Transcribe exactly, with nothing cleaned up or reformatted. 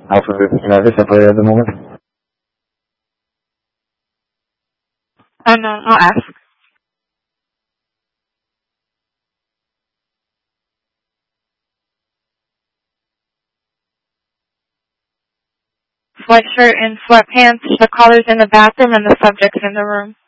Alpha, gracias, ¿se puede dar de momento? Unknown, I'll ask. Sweatshirt and sweatpants, the caller's in the bathroom and the subject's in the room.